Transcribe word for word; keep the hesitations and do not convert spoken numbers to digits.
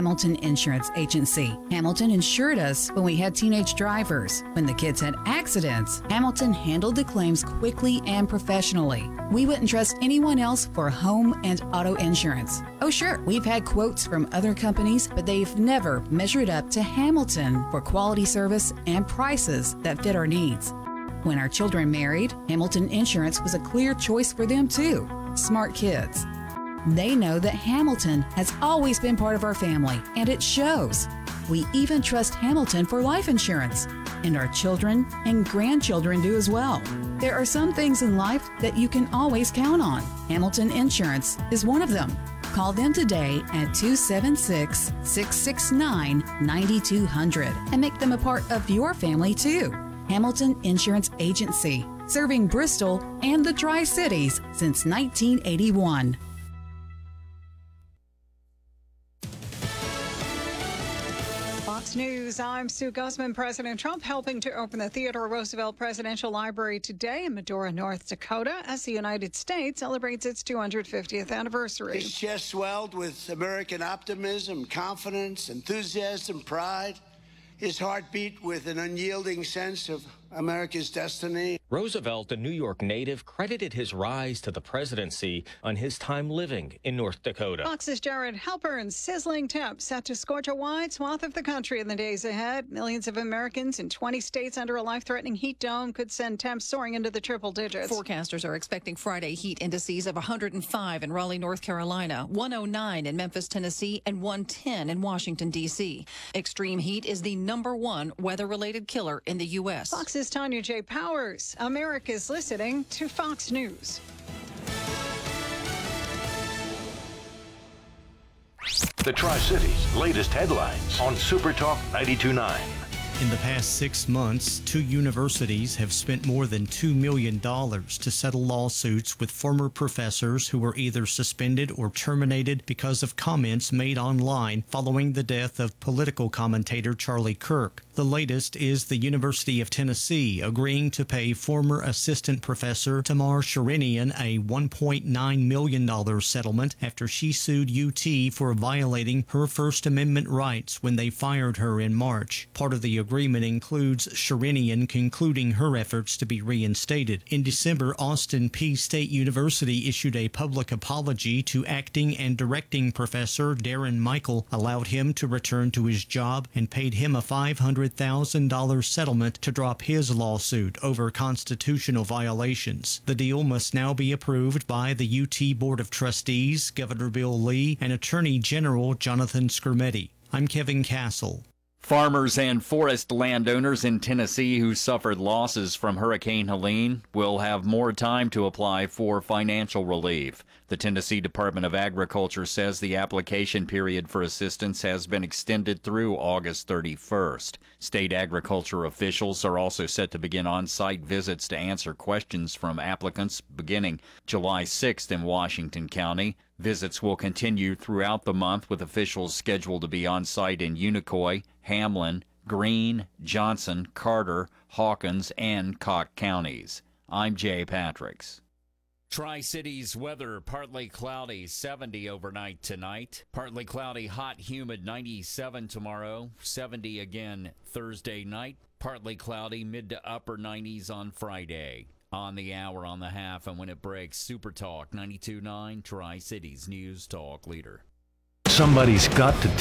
Hamilton Insurance Agency. Hamilton insured us when we had teenage drivers. When the kids had accidents, Hamilton handled the claims quickly and professionally. We wouldn't trust anyone else for home and auto insurance. Oh sure, we've had quotes from other companies, but they've never measured up to Hamilton for quality service and prices that fit our needs. When our children married, Hamilton Insurance was a clear choice for them too. Smart kids. They know that Hamilton has always been part of our family, and it shows. We even trust Hamilton for life insurance, and our children and grandchildren do as well. There are some things in life that you can always count on. Hamilton Insurance is one of them. Call them today at two seven six, six six nine, nine two zero zero and make them a part of your family too. Hamilton Insurance Agency, serving Bristol and the Tri-Cities since nineteen eighty-one. Fox News, I'm Sue Guzman. President Trump helping to open the Theodore Roosevelt Presidential Library today in Medora, North Dakota, as the United States celebrates its two hundred fiftieth anniversary. His chest swelled with American optimism, confidence, enthusiasm, pride. His heart beat with an unyielding sense of America's destiny. Roosevelt, a New York native, credited his rise to the presidency on his time living in North Dakota. Fox's Jared Halpern's sizzling temps set to scorch a wide swath of the country in the days ahead. Millions of Americans in twenty states under a life-threatening heat dome could send temps soaring into the triple digits. Forecasters are expecting Friday heat indices of one hundred five in Raleigh, North Carolina, one oh nine in Memphis, Tennessee, and one ten in Washington, D C. Extreme heat is the number one weather-related killer in the U S. Fox's Tanya J. Powers. America's listening to Fox News. The Tri-Cities' latest headlines on Super Talk ninety-two point nine. In the past six months, two universities have spent more than two million dollars to settle lawsuits with former professors who were either suspended or terminated because of comments made online following the death of political commentator Charlie Kirk. The latest is the University of Tennessee agreeing to pay former assistant professor Tamar Sharinian a one point nine million dollars settlement after she sued U T for violating her First Amendment rights when they fired her in March. Part of the agreement includes Sharinian concluding her efforts to be reinstated. In December, Austin Peay State University issued a public apology to acting and directing professor Darren Michael, allowed him to return to his job, and paid him a five hundred thousand dollars settlement to drop his lawsuit over constitutional violations. The deal must now be approved by the U T Board of Trustees, Governor Bill Lee, and Attorney General Jonathan Skrmetti. I'm Kevin Castle. Farmers and forest landowners in Tennessee who suffered losses from Hurricane Helene will have more time to apply for financial relief. The Tennessee Department of Agriculture says the application period for assistance has been extended through August thirty-first. State agriculture officials are also set to begin on-site visits to answer questions from applicants beginning July sixth in Washington County. Visits will continue throughout the month with officials scheduled to be on-site in Unicoi, Hamlin, Greene, Johnson, Carter, Hawkins, and Cocke counties. I'm Jay Patricks. Tri-Cities weather, partly cloudy, seventy overnight tonight. Partly cloudy, hot, humid, ninety-seven tomorrow. seventy again Thursday night. Partly cloudy, mid to upper nineties on Friday. On the hour, on the half, and when it breaks, Super Talk ninety-two point nine, Tri-Cities News Talk Leader. Somebody's got to